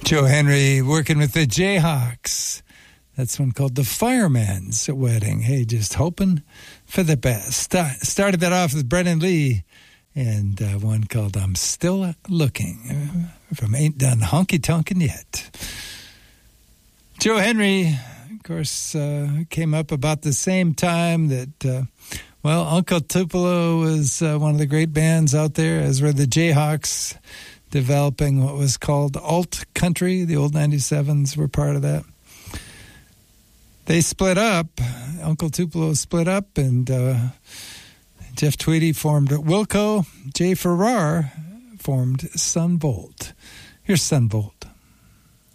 Joe Henry working with the Jayhawks. That's one called The Fireman's Wedding. Hey, just hoping for the best. Started that off with Brennan Lee and one called I'm Still Looking from Ain't Done Honky Tonkin' Yet. Joe Henry, of course, came up about the same time that, Uncle Tupelo was one of the great bands out there, as were the Jayhawks, developing what was called alt country. The old 97s were part of that. They split up. Uncle Tupelo split up, and Jeff Tweedy formed Wilco. Jay Farrar formed Sunvolt. Here's Sunvolt.